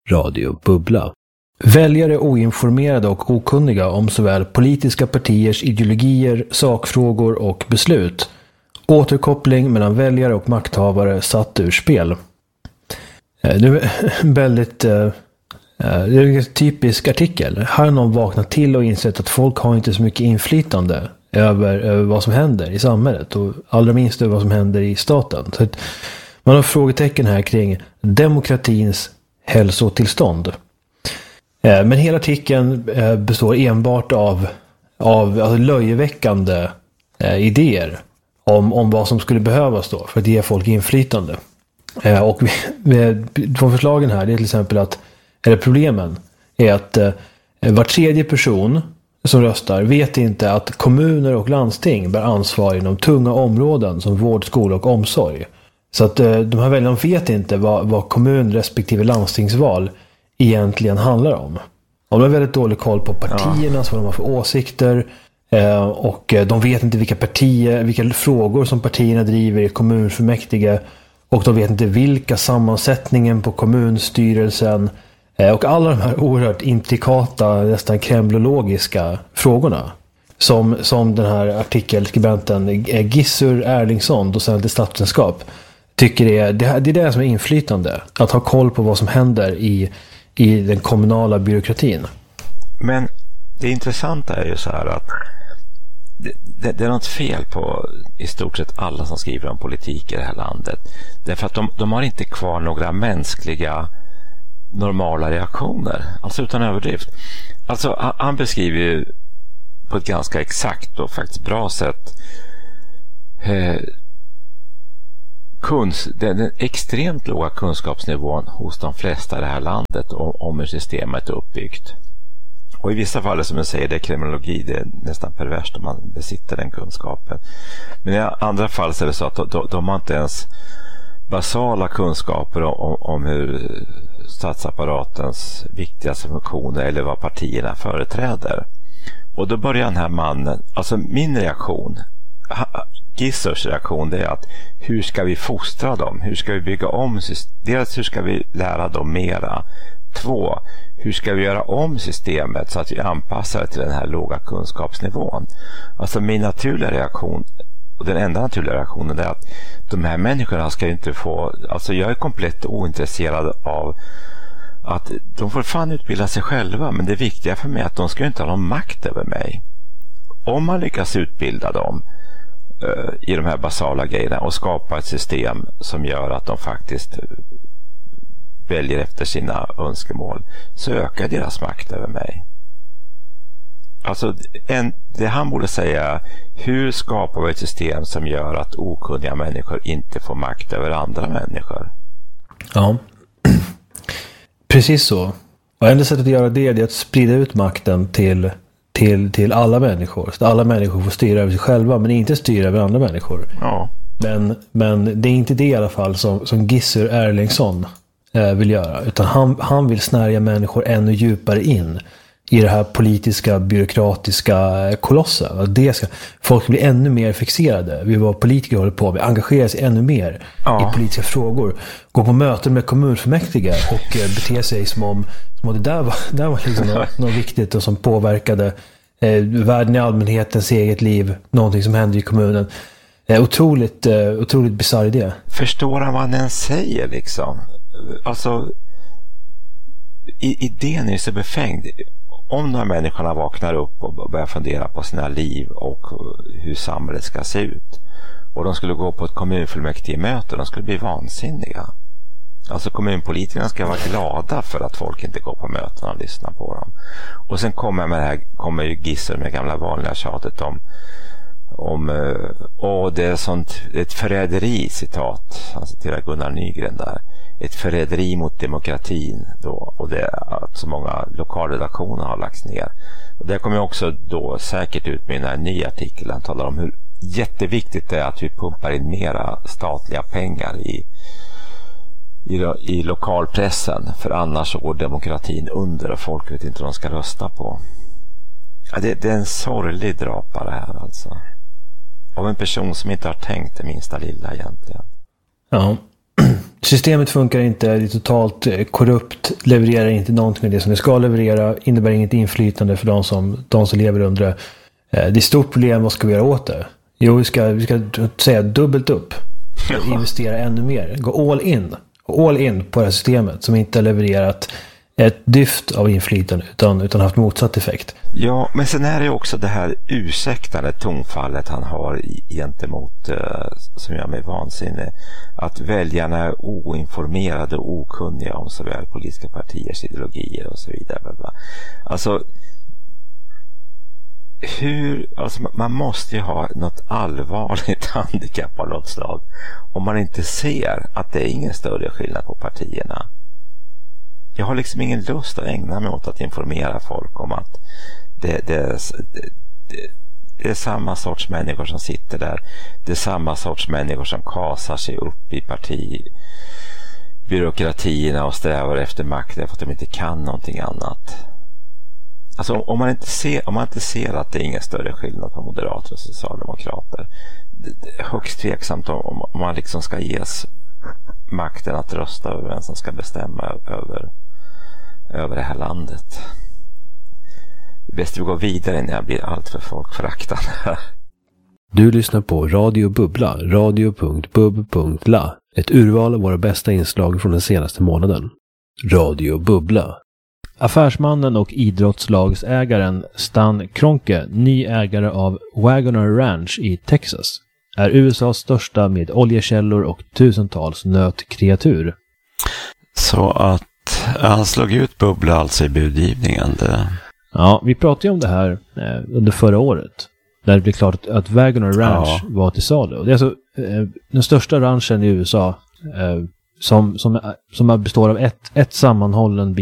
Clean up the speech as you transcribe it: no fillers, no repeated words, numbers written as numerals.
Radio Bubbla. Väljare oinformerade och okunniga om såväl politiska partiers ideologier, sakfrågor och beslut. Återkoppling mellan väljare och makthavare satt ur spel. Det är en typisk artikel. Här har någon vaknat till och insett att folk har inte så mycket inflytande över vad som händer i samhället och allra minst över vad som händer i staten. Så att man har frågetecken här kring demokratins hälsotillstånd. Men hela artikeln består enbart av alltså löjeväckande idéer om vad som skulle behövas då för att ge folk inflytande. Och från förslagen här, det är till exempel problemen är att var tredje person som röstar vet inte att kommuner och landsting bär ansvar inom tunga områden som vård, skola och omsorg. Så att de här väljarna vet inte vad kommun respektive landstingsval egentligen handlar om. De har väldigt dålig koll på partierna, vad de har för åsikter, och de vet inte vilka frågor som partierna driver i kommunfullmäktige, och de vet inte vilka sammansättningen på kommunstyrelsen och alla de här oerhört intrikata, nästan kremlologiska frågorna som den här artikelskribenten Gissur Erlingsson, docent i statsvetenskap, tycker det är det som är inflytande, att ha koll på vad som händer i den kommunala byråkratin. Men det intressanta är ju så här att det är något fel på i stort sett alla som skriver om politik i det här landet. Därför att de har inte kvar några mänskliga normala reaktioner, alltså utan överdrift. Alltså han beskriver ju på ett ganska exakt och faktiskt bra sätt den extremt låga kunskapsnivån hos de flesta i det här landet om hur systemet är uppbyggt. Och i vissa fall, som jag säger, det är kriminologi, det är nästan perverst om man besitter den kunskapen. Men i andra fall så är det så att de har inte ens basala kunskaper om hur statsapparatens viktigaste funktioner eller vad partierna företräder. Och då börjar den här mannen, alltså min reaktion, Gissurs reaktion, det är att hur ska vi fostra dem? Hur ska vi bygga om dels hur ska vi lära dem mera? 2, hur ska vi göra om systemet så att vi anpassar det till den här låga kunskapsnivån? Alltså min naturliga reaktion, och den enda naturliga reaktionen, är att de här människorna ska ju inte få, alltså jag är komplett ointresserad av att de får fan utbilda sig själva, men det viktiga för mig är att de ska inte ha någon makt över mig. Om man lyckas utbilda dem i de här basala grejerna och skapa ett system som gör att de faktiskt väljer efter sina önskemål, så ökar deras makt över mig. Alltså det han borde säga, hur skapar vi ett system som gör att okunniga människor inte får makt över andra människor? Ja, precis så. Och enda sättet att göra det är att sprida ut makten till alla människor. Så att alla människor får styra över sig själva, men inte styra över andra människor. Ja. Men det är inte det i alla fall som Gissur Erlingsson vill göra. Utan han vill snärja människor ännu djupare in i det här politiska, byråkratiska kolossen. Folk blir ännu mer fixerade vid vad politiker håller på med, engagerar sig ännu mer i politiska frågor, gå på möten med kommunfullmäktige och bete sig som om det där var liksom något viktigt och som påverkade världen i allmänhetens eget liv, någonting som händer i kommunen. Otroligt bizarr idé. Förstår han vad han säger liksom? Alltså idén är ju så befängd. Om de här människorna vaknar upp och börjar fundera på sina liv och hur samhället ska se ut, och de skulle gå på ett kommunfullmäktigemöte, de skulle bli vansinniga. Alltså kommunpolitikerna ska vara glada för att folk inte går på möten och lyssnar på dem. Och sen kommer ju Gissur med gamla vanliga tjatet om det är ett förräderi, citat. Han citerar Gunnar Nygren där. Ett förräderi mot demokratin då, och det är att så många lokalredaktioner har lagts ner. Och det kommer också då säkert utmynna en ny artikel. Han talar om hur jätteviktigt det är att vi pumpar in mera statliga pengar i lokalpressen, för annars går demokratin under och folk vet inte vad de ska rösta på. Ja, det är en sorglig drapa det här alltså. Av en person som inte har tänkt det minsta lilla egentligen. Ja. systemet funkar inte, det är totalt korrupt, levererar inte någonting av det som det ska leverera, innebär inget inflytande för de som lever under det. Det är ett stort problem, vad ska vi göra åt det? Jo, vi ska säga dubbelt upp. Investera ännu mer. Gå all in på det här systemet som inte har levererat ett dyft av inflytande utan haft motsatt effekt. Ja, men sen är det också det här ursäktande tonfallet han har gentemot, som gör mig vansinnig, att väljarna är oinformerade och okunniga om såväl politiska partiers ideologier och så vidare. Alltså, man måste ju ha något allvarligt handikapp av något slag om man inte ser att det är ingen större skillnad på partierna. Jag har liksom ingen lust att ägna mig åt att informera folk om att det är samma sorts människor som sitter där. Det är samma sorts människor som kasar sig upp i partibyråkratierna och strävar efter makt för att de inte kan någonting annat. Alltså om man inte ser att det är ingen större skillnad på moderater och socialdemokrater, det är högst tveksamt om man liksom ska ges makten att rösta över vem som ska bestämma över det här landet. Bäst vi går vidare innan jag blir allt för folkföraktande här. Du lyssnar på Radio Bubbla, radio.bub.la. Ett urval av våra bästa inslag från den senaste månaden. Radio Bubbla. Affärsmannen och idrottslagsägaren Stan Kroenke, ny ägare av Wagoner Ranch i Texas, är USAs största med oljekällor och tusentals nötkreatur. Så att han slog ut Bubbla alltså i budgivningen. Ja, vi pratade ju om det här under förra året. Där det blev klart att Wagoner Ranch var till salu. Och det är alltså den största ranchen i USA som består av ett sammanhållen